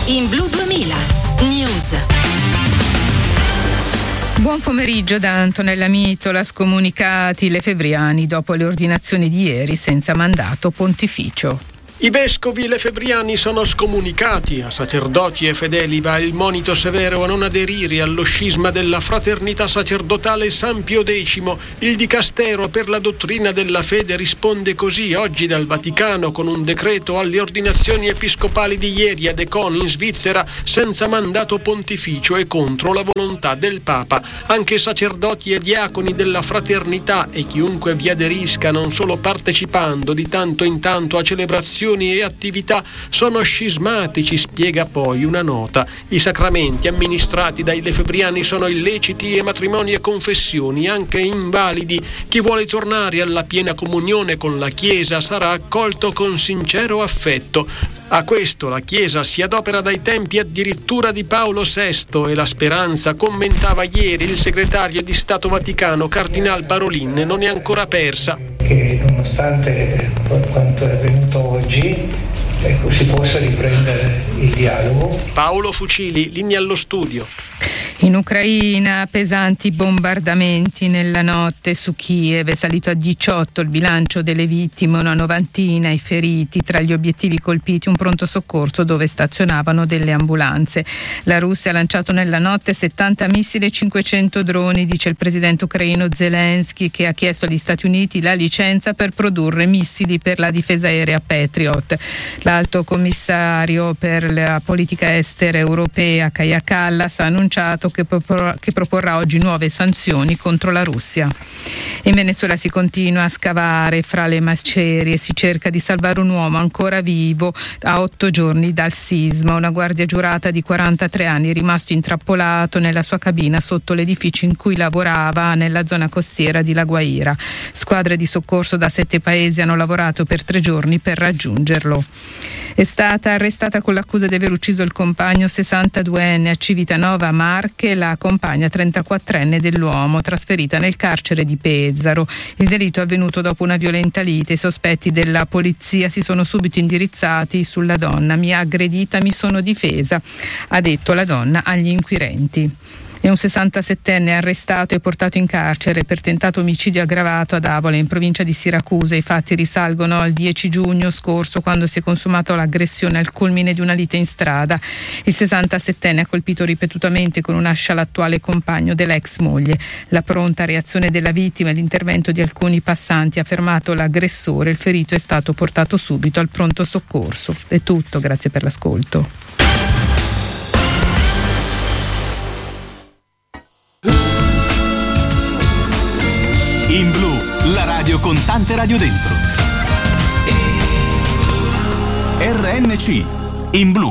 In Blu 2000 News. Buon pomeriggio da Antonella Mitola. Scomunicati Lefebvriani dopo le ordinazioni di ieri senza mandato pontificio. I vescovi lefebvriani sono scomunicati. A sacerdoti e fedeli va il monito severo a non aderire allo scisma della fraternità sacerdotale San Pio X. Il dicastero per la dottrina della fede risponde così oggi dal Vaticano con un decreto alle ordinazioni episcopali di ieri a Decon in Svizzera senza mandato pontificio e contro la volontà del Papa. Anche sacerdoti e diaconi della fraternità e chiunque vi aderisca non solo partecipando di tanto in tanto a celebrazioni e attività sono scismatici, spiega poi una nota. I sacramenti amministrati dai lefebvriani sono illeciti e matrimoni e confessioni anche invalidi. Chi vuole tornare alla piena comunione con la Chiesa sarà accolto con sincero affetto. A questo la Chiesa si adopera dai tempi addirittura di Paolo VI e la speranza, commentava ieri il segretario di Stato Vaticano Cardinal Parolin, non è ancora persa. Che nonostante quanto è avvenuto oggi, si possa riprendere il dialogo. Paolo Fucili, linea allo studio. In Ucraina pesanti bombardamenti nella notte su Kiev, è salito a 18 il bilancio delle vittime, una novantina i feriti. Tra gli obiettivi colpiti un pronto soccorso dove stazionavano delle ambulanze. La Russia ha lanciato nella notte 70 missili e 500 droni, dice il presidente ucraino Zelensky, che ha chiesto agli Stati Uniti la licenza per produrre missili per la difesa aerea Patriot. L'alto commissario per la politica estera europea Kaja Kallas ha annunciato che proporrà oggi nuove sanzioni contro la Russia. In Venezuela si continua a scavare fra le macerie, si cerca di salvare un uomo ancora vivo a 8 giorni dal sisma. Una guardia giurata di 43 anni è rimasto intrappolato nella sua cabina sotto l'edificio in cui lavorava nella zona costiera di La Guaira. Squadre di soccorso da 7 paesi hanno lavorato per 3 giorni per raggiungerlo. È stata arrestata con l'accusa di aver ucciso il compagno 62enne a Civitanova Marche, la compagna 34enne dell'uomo, trasferita nel carcere di Pesaro. Il delitto è avvenuto dopo una violenta lite. I sospetti della polizia si sono subito indirizzati sulla donna. Mi ha aggredita, mi sono difesa, ha detto la donna agli inquirenti. E un 67enne arrestato e portato in carcere per tentato omicidio aggravato ad Avola, in provincia di Siracusa. I fatti risalgono al 10 giugno scorso, quando si è consumato l'aggressione al culmine di una lite in strada. Il 67enne ha colpito ripetutamente con un'ascia l'attuale compagno dell'ex moglie. La pronta reazione della vittima e l'intervento di alcuni passanti ha fermato l'aggressore. Il ferito è stato portato subito al pronto soccorso. È tutto, grazie per l'ascolto. In Blu, la radio con tante radio dentro. RNC, in Blu.